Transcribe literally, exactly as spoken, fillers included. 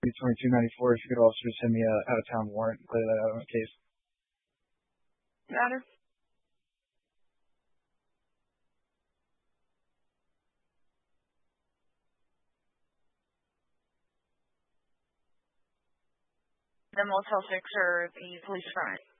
twenty-two ninety-four. If you could also just send me a out-of-town warrant and clear that out of my case. Matter. The Motel six or the police front?